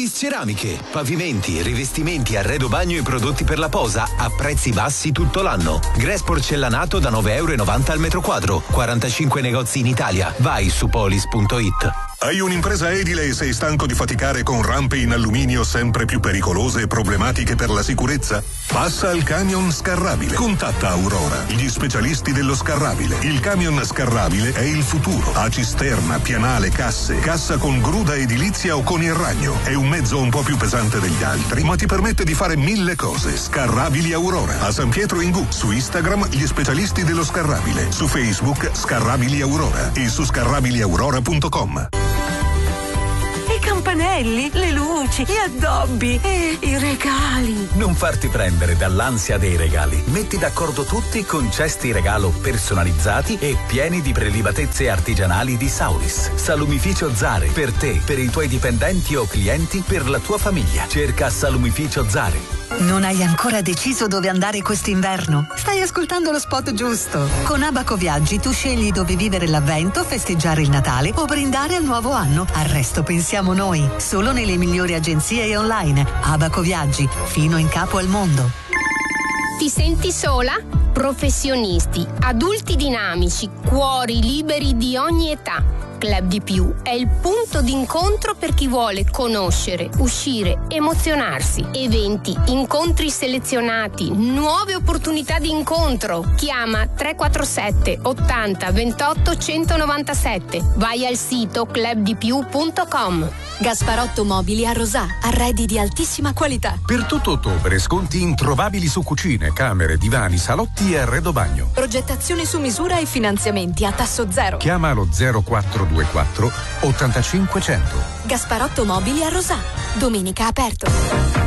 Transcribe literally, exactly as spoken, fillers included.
Solis Ceramiche. Pavimenti, rivestimenti, arredo bagno e prodotti per la posa a prezzi bassi tutto l'anno. Gres porcellanato da nove e novanta euro al metro quadro. quarantacinque negozi in Italia. Vai su polis punto it. Hai un'impresa edile e sei stanco di faticare con rampe in alluminio sempre più pericolose e problematiche per la sicurezza? Passa al camion scarrabile. Contatta Aurora, gli specialisti dello scarrabile. Il camion scarrabile è il futuro. Ha cisterna, pianale, casse, cassa con gruda edilizia o con il ragno. È un mezzo un po' più pesante degli altri, ma ti permette di fare mille cose. Scarrabili Aurora. A San Pietro in Gu. Su Instagram gli specialisti dello scarrabile. Su Facebook Scarrabili Aurora e su scarrabili aurora punto com. I campanelli, le luci, gli addobbi e i regali. Non farti prendere dall'ansia dei regali. Metti d'accordo tutti con cesti regalo personalizzati e pieni di prelibatezze artigianali di Sauris. Salumificio Zare, per te, per i tuoi dipendenti o clienti, per la tua famiglia. Cerca Salumificio Zare. Non hai ancora deciso dove andare quest'inverno? Stai ascoltando lo spot giusto. Con Abaco Viaggi tu scegli dove vivere l'avvento, festeggiare il Natale o brindare al nuovo anno. Al resto pensiamo noi. Solo nelle migliori agenzie e online. Abaco Viaggi, fino in capo al mondo. Ti senti sola? Professionisti, adulti dinamici, cuori liberi di ogni età. Club di Più è il punto d'incontro per chi vuole conoscere, uscire, emozionarsi. Eventi, incontri selezionati, nuove opportunità di incontro. Chiama tre quattro sette ottanta ventotto centonovantasette. Vai al sito club di più punto com. Gasparotto Mobili a Rosà, arredi di altissima qualità. Per tutto ottobre sconti introvabili su cucine, camere, divani, salotti e arredo bagno. Progettazione su misura e finanziamenti a tasso zero. Chiama lo zero quattro due quattro ottantacinque cento. Gasparotto Mobili a Rosà, domenica aperto.